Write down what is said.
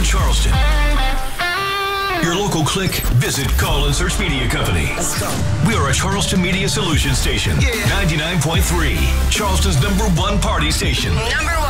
Charleston. Your local click, visit, call, and search media company. Let's go. We are a Charleston Media Solutions station. 99.3, Charleston's #1 party station. #1.